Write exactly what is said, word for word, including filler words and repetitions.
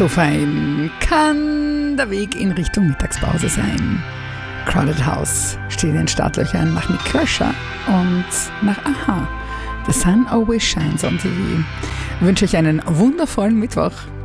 So fein kann der Weg in Richtung Mittagspause sein. Crowded House steht in den Startlöchern nach Nick Kershaw und nach Aha. The Sun Always Shines on T V. Ich wünsche euch einen wundervollen Mittwoch.